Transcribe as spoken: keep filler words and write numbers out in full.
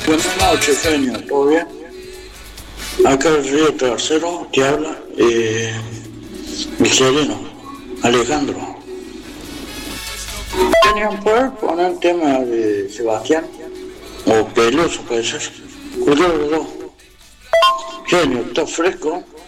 Buenas noches, genio, ¿todo bien? Acá el río Trasero te habla, eh, mi sereno, Alejandro. Genio, ¿puedes poner el tema de Sebastián? O Peloso, puede ser. Cuidado los dos. Genio, está fresco.